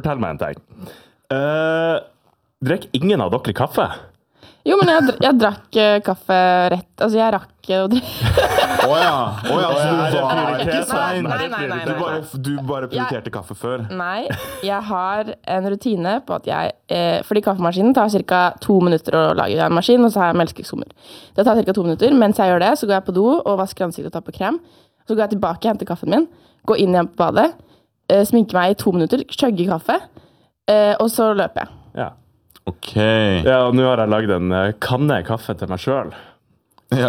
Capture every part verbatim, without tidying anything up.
fortell meg en ting. Uh, Drekk ingen av dere kaffe? Jo, men jeg, jeg drakk uh, kaffe rett. Altså, jeg rakk å drikke. Åja, åja, så du var ikke sein. Nei, nei, nei, Du bare, du bare prioriterte kaffe før. Nei, jeg har en rutine på at jeg, eh, fordi kaffemaskinen tar cirka to minutter å lage en maskin, og så har jeg melkeskummer. Det tar cirka to minutter. Mens jeg gjør det, så går jeg på do og vasker ansiktet og tar på krem. Så går jeg tilbake, henter kaffen min, går inn igjen på badet, eh, sminker meg i to minutter, chugger kaffe, eh, og så løper jeg. Ja. Ok. Ja, og nå har jeg laget en uh, kanne kaffe til meg selv. Ja.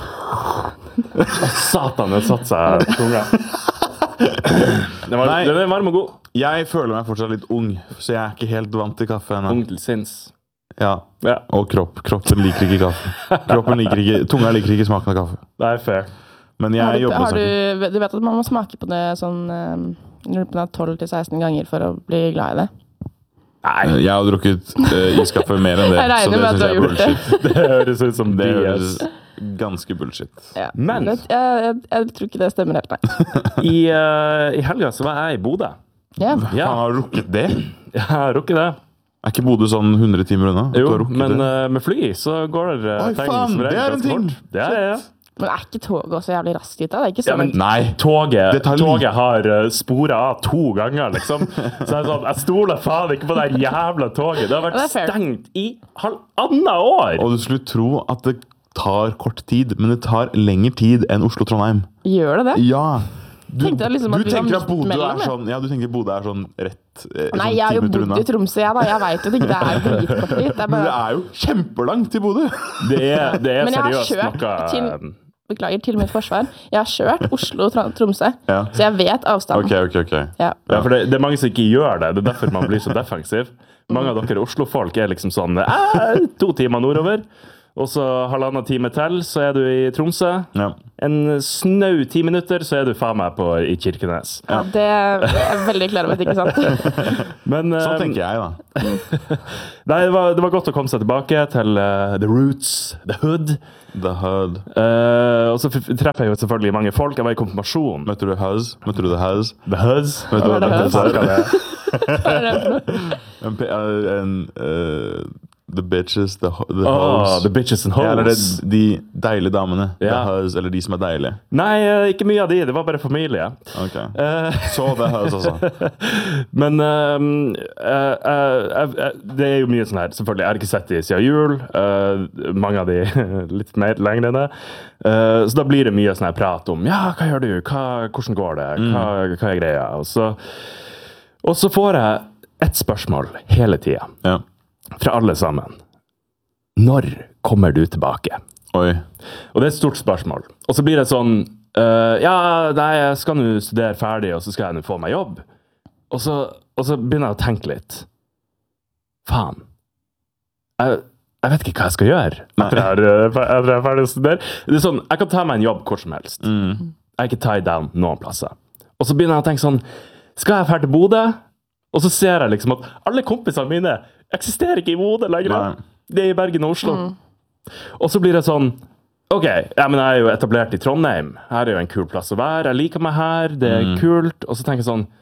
Satan, det satt seg tunga. Den var, Nei. den er varm og god. Jeg føler meg fortsatt litt ung, så jeg er ikke helt vant til kaffe ennå. Ung til sinns. Ja, Ja, og kropp. Kroppen liker ikke kaffe. Kroppen liker ikke, tunga liker ikke smaken av kaffe. det er fair. Men jeg Har du, jobber med har saken. du, du vet at man må smake på det sånn eh, tolv til seksten ganger for å bli glad i det. Nei, jeg har drukket uh, iskaffe mer enn det. Jeg regner så det med at synes du har jeg er gjort det. bullshit. Det høres ut som Det B høres S. ganske bullshit. Ja. Men- Det, jeg, jeg, jeg tror ikke det stemmer helt, nei. I, uh, I helga så var jeg i Bodø. Ja. Ja, Han har rukket det? jeg har rukket det. Er ikke Bodø sånn hundre timer unna? At du Jo, har rukket men det? uh, med fly så går det uh, Oi, ting faen, som regel det er en ganske ting. fort. Det er, ja. Men er ikke toget også jævlig raskt dit da? Det er ikke Ja, sånn. men Nei. Toget, Det tar litt- toget har uh, sporet av to ganger, liksom. Så jeg, er sånn, jeg stoler faen ikke på det her jævla toget. Det har vært Det er fair. stengt i halvannet år. Og du skulle tro at det tar kort tid, men det tar lengre tid enn Oslo-Trondheim. Gjør det det? Ja. Du, Tenkte jeg liksom at du vi var tenker at midt Bodø mellom, er ja. sånn, ja, du tenker Bodø er sånn rett eh, Nei, sånn jeg har ti jo minutter bodd unna. i Tromsø, jeg da. Jeg vet jo at ikke det er dritkort dit. Det er Men det bare... er jo kjempelangt til Bodø. Det er, det er Men jeg har seriøst kjørt noe til... um, Beklager til mitt forsvar. Jeg har kjørt Oslo-Tromsø, Ja. så jeg vet avstanden. Ok, ok, ok. Ja. Ja, for det, det er mange som ikke gjør det. Det er derfor man blir så defensiv. Mange av dere Oslo-folk er liksom sånn eh, to timer nordover, og så halvannen time til, så er du i Tromsø. Ja. En snau ti minutter, så er du faen meg på, i Kirkenes. Ja, det er jeg veldig klar over, ikke sant? Men Sånn eh, tenker jeg da. nei, det, var, det var godt å komme seg tilbake til eh, the roots, the hood. The Hud. Eh, og så f- treffer jeg jo selvfølgelig mange folk. Jeg var i konfirmasjon. Møtte du Huz? Møtte du The Huz? The Huzz. Vet du Hva hva er det The Huz? er? Hva er det for noe? En, pe- eh, en eh, The bitches, the, ho- the Oh, hoes. the bitches and Ja, eller det, hoes. de deilige damene. The Ja. hoes, eller de som er deilige. Nei, eh, ikke mye av de. Det var bare familie. Ok. Eh, Så The hoes altså. Men ehm, eh, eh, eh, det er jo mye sånn her. Selvfølgelig, jeg har ikke sett de siden jul. Eh, mange av de litt mer lenger enn det. Eh, så da blir det mye sånn her prat om ja, hva gjør du? Hva, hvordan går det? Hva, hva er greia? Og så, og så får jeg et spørsmål hele tida Ja. fra alle sammen. Når kommer du tilbake? Oi. Og det er et stort spørsmål. Og så blir det sånn eh, ja, nei, jeg skal nå studere ferdig, og så skal jeg nå få meg jobb. Og så, og så begynner jeg å tenke litt. Faen. Jeg, jeg vet ikke hva jeg skal gjøre etter jeg er, eh, fer- etter jeg er ferdig å studere. Det er sånn, jeg kan ta meg en jobb hvor som helst. Mm. Jeg er ikke tied down noen plasser. Og så begynner jeg å tenke sånn, skal jeg ferdig til Bodø? Og så ser jeg liksom at alle kompisene mine eksisterer ikke i Bodø lenger. Nei. Det er i Bergen og Oslo. Og så blir det sånn, ok, ja, men jeg er jo etablert i Trondheim. Her er jo en kul plass å være. Jeg liker meg her, det er kult. Og så tenker jeg sånn,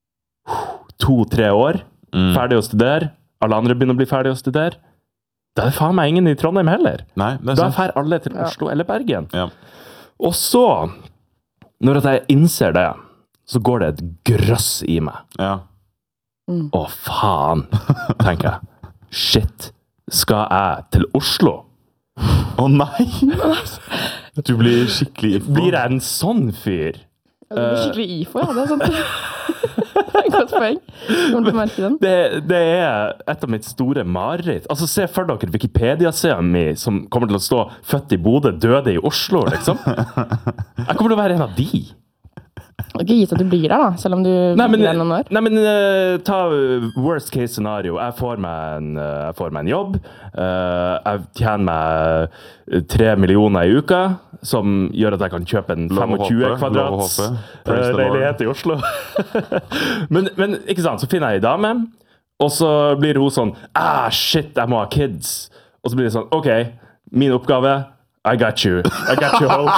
to-tre år, Mm. ferdig å studere. Alle andre begynner å bli ferdig å studere. Da er det faen meg ingen i Trondheim heller. Nei, det er Da sant. fer alle til Oslo eller Bergen. Ja. Og så, når at jeg innser det, så går det et grøss i meg. Ja. Å, faen, tenker jeg. Shit, skal jeg til Oslo? Å nei! Du blir skikkelig ifra. Blir jeg en sånn fyr? Ja, det blir skikkelig I F O, ja. Det er sant. Godt poeng. Kommer til å merke den. Det, det er et av mitt store mareritt. Altså, se for dere Wikipedia-siden min som kommer til å stå født i Bodø, døde i Oslo, liksom. Jeg kommer til å være en av de. Det er ikke gitt at du blir der, da, selv om du Nei, men, blir der noen år. nei, men uh, ta uh, worst case scenario. Jeg får meg en, uh, jeg får meg en jobb. Uh, jeg tjener meg uh, tre millioner i uka, som gjør at jeg kan kjøpe en Lov å tjuefem håpe, kvadrats lov å håpe. uh, Praise the Lord. leilighet i Oslo. men, men ikke sant, så finner jeg en dame, og så blir hun sånn, ah, shit, jeg må ha kids. Og så blir det sånn, ok, min oppgave, I got you. I got you home.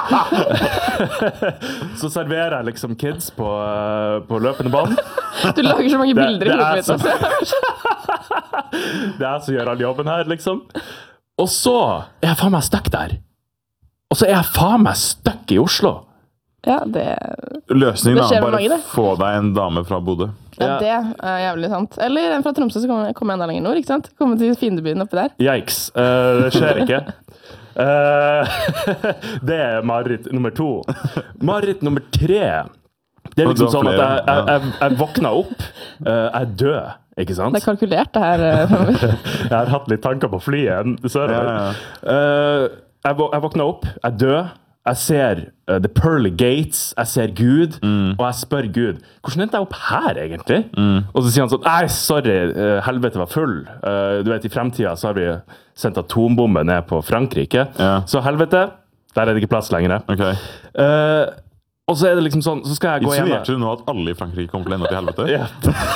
Så serverer jeg liksom kids på, uh, på løpende bånd. Du lager så mange bilder det, i hodet det, mitt. det er som gjør all jobben her, liksom. Og så er jeg faen meg stuck der. Og så er jeg faen meg stuck i Oslo. Ja, det... Løsningen Det skjer er med bare mange, det. få deg en dame fra Bodø. Ja, det er jævlig sant. Eller en fra Tromsø som kommer, kommer enda lenger nord, ikke sant? Kommer til fiendebyen oppi der. Yikes. Uh, det skjer ikke. Uh, det er mareritt nummer to. Mareritt nummer tre. Det er liksom sånn at jeg, jeg, jeg, jeg våkner opp. Uh, jeg er død, ikke sant? Det er kalkulert, det her. Jeg har hatt litt tanker på flyet. Sørover. Ja, ja. Uh, jeg, jeg våkner opp. Jeg er død. Jeg ser uh, The Pearly Gates, jeg ser Gud, mm. og jeg spør Gud, hvordan endte jeg opp her egentlig? Mm. Og så sier han sånn, nei, sorry, uh, helvete var full. Uh, du vet, i fremtiden så har vi sendt atombombe ned på Frankrike. Ja. Så helvete, der er det ikke plass lenger. Okay. Uh, og så er det liksom sånn, så skal jeg gå hjem. Insinuerte du nå at alle i Frankrike kommer til å ende opp i helvete? Ja.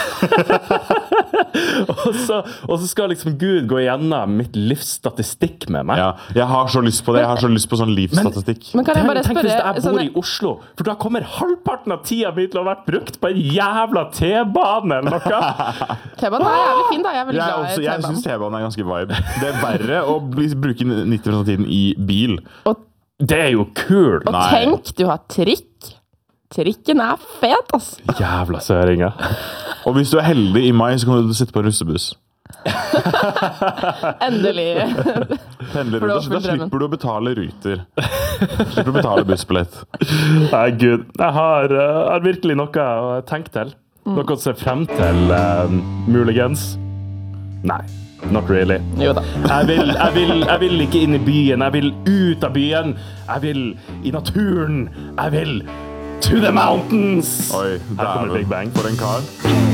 og, så, og så skal liksom Gud gå igjennom mitt livsstatistikk med meg. Ja, jeg har så lyst på det. Jeg har så lyst på sånn livsstatistikk. Men, men kan jeg bare tenk, spørre... Tenk hvis jeg bor sånn... i Oslo, for da kommer halvparten av tida mi til å ha vært brukt på en jævla T-bane eller noe. T-banen er jævlig fin da, jeg er veldig jeg glad også, i T-banen. Jeg synes T-banen er ganske vibe. Det er verre å bli, bruke nitti prosent av tiden i bil. Og, det er jo kult. Og Nei. Tenk, du har trikk. Trikken er fet, ass. Jævla søringer. Og hvis du er heldig i mai, så kan du sitte på russebuss. Endelig. Pendlerruter, så da slipper du å betale ruter. Slipper du å betale bussbillett. Nei, Gud. Jeg har, uh, har virkelig noe å tenke til. Mm. Noe å se frem til, uh, muligens. Nei. Not really. Jo da. Jeg vil, jeg, vil, jeg vil ikke inn i byen. Jeg vil ut av byen. Jeg vil i naturen. Jeg vil to the mountains. Oi, her kommer Big Bang. For en kar.